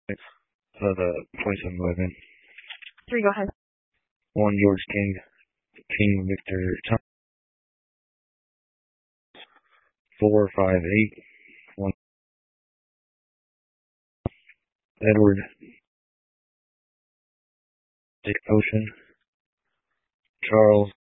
the 2711. 3, go ahead. 1 George King, King Victor Tom. 458. 1 Edward Dick Ocean. Charles